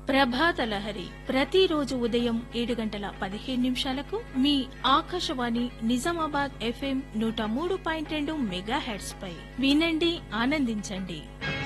ప్రభాత లహరి ప్రతిరోజు ఉదయం 7 గంటల 15 నిమిషాలకు మీ ఆకాశవాణి నిజామాబాద్ FM 103.2 మెగాహెర్ట్జ్ పై వినండి, ఆనందించండి.